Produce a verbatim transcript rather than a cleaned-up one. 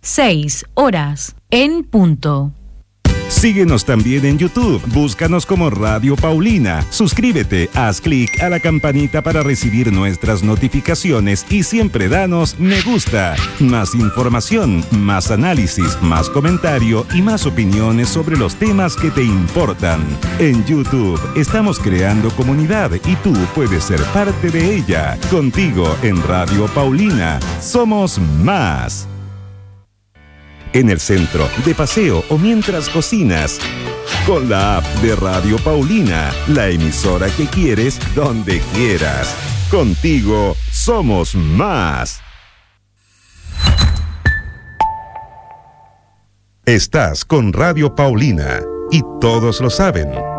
seis horas en punto. Síguenos también en YouTube, búscanos como Radio Paulina, suscríbete, haz clic a la campanita para recibir nuestras notificaciones y siempre danos me gusta. Más información, más análisis, más comentario y más opiniones sobre los temas que te importan. En YouTube estamos creando comunidad y tú puedes ser parte de ella. Contigo en Radio Paulina, somos más. En el centro, de paseo o mientras cocinas. Con la app de Radio Paulina, la emisora que quieres donde quieras. Contigo somos más. Estás con Radio Paulina y todos lo saben.